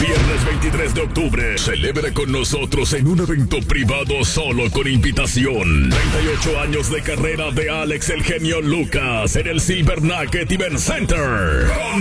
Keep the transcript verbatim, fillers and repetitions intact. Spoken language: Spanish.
Viernes veintitrés de octubre, celebre con nosotros en un evento privado solo con invitación. treinta y ocho años de carrera de Alex el genio Lucas en el Silver Nugget Event Center.